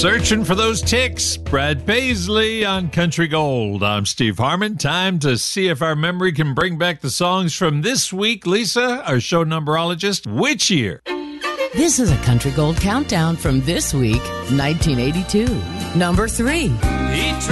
Searching for those ticks. Brad Paisley on Country Gold. I'm Steve Harmon. Time to see if our memory can bring back the songs from this week. Lisa, our show numberologist, which year? This is a Country Gold countdown from this week, 1982. Number 3.